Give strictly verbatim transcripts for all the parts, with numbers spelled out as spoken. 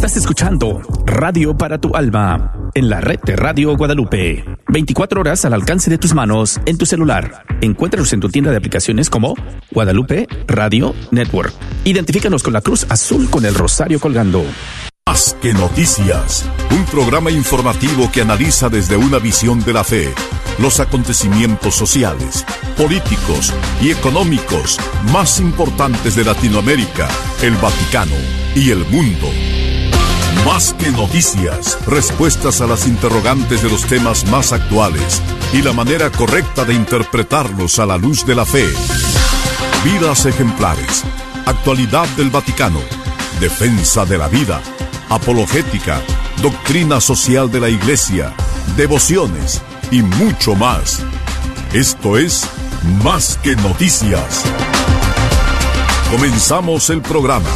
Estás escuchando Radio para tu Alma en la red de Radio Guadalupe. veinticuatro horas al alcance de tus manos en tu celular. Encuéntranos en tu tienda de aplicaciones como Guadalupe Radio Network. Identifícanos con la cruz azul con el rosario colgando. Más que noticias, un programa informativo que analiza desde una visión de la fe los acontecimientos sociales, políticos y económicos más importantes de Latinoamérica, el Vaticano y el mundo. Más que noticias, respuestas a las interrogantes de los temas más actuales y la manera correcta de interpretarlos a la luz de la fe. Vidas ejemplares, actualidad del Vaticano, defensa de la vida, apologética, doctrina social de la Iglesia, devociones y mucho más. Esto es Más que Noticias. Comenzamos el programa.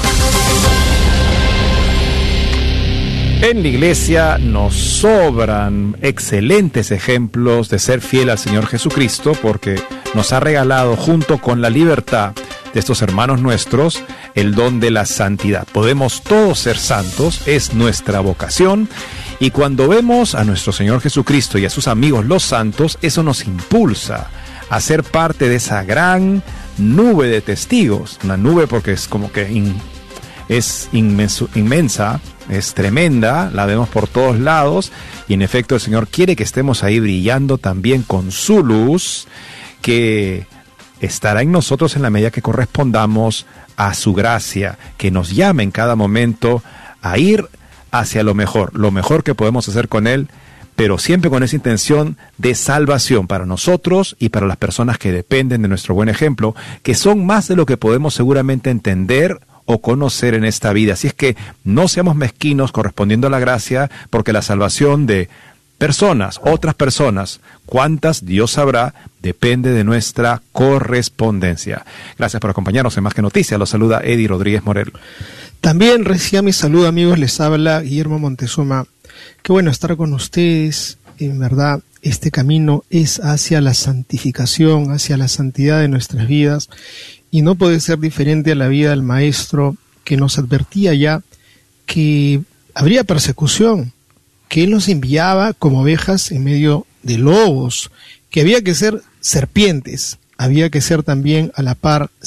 En la Iglesia nos sobran excelentes ejemplos de ser fiel al Señor Jesucristo, porque nos ha regalado, junto con la libertad de estos hermanos nuestros, el don de la santidad. Podemos todos ser santos, es nuestra vocación, y cuando vemos a nuestro Señor Jesucristo y a sus amigos los santos, eso nos impulsa a ser parte de esa gran nube de testigos. Una nube porque es como que in, es inmenso, inmensa, es tremenda, la vemos por todos lados, y en efecto el Señor quiere que estemos ahí brillando también con su luz, que estará en nosotros en la medida que correspondamos a su gracia, que nos llame en cada momento a ir hacia lo mejor, lo mejor que podemos hacer con Él, pero siempre con esa intención de salvación para nosotros y para las personas que dependen de nuestro buen ejemplo, que son más de lo que podemos seguramente entender o conocer en esta vida. Así es que no seamos mezquinos correspondiendo a la gracia, porque la salvación de personas, otras personas, cuántas Dios sabrá, depende de nuestra correspondencia. Gracias por acompañarnos en Más que Noticias. Los saluda Eddie Rodríguez Morel. También reciba mi saludo, amigos, les habla Guillermo Montezuma. Qué bueno estar con ustedes. En verdad, este camino es hacia la santificación, hacia la santidad de nuestras vidas, y no puede ser diferente a la vida del Maestro, que nos advertía ya que habría persecución, que Él nos enviaba como ovejas en medio de lobos, que había que ser serpientes, había que ser también a la par